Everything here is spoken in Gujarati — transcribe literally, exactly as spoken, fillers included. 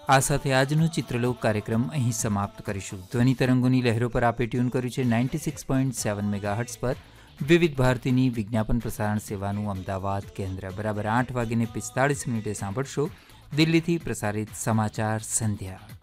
આ સાથે આજનો ચિત્રલોક કાર્યક્રમ અહીં સમાપ્ત કરીશું. ધ્વનિ તરંગોની લહેરો પર આપે ટ્યુન કર્યું છે ninety six point seven megahertz પર વિવિધ ભારતીની વિજ્ઞાપન પ્રસારણ સેવાનું અમદાવાદ કેન્દ્ર. બરાબર આઠ વાગીને પિસ્તાળીસ મિનિટે સાંભળશો દિલ્હીથી પ્રસારિત સમાચાર સંધ્યા.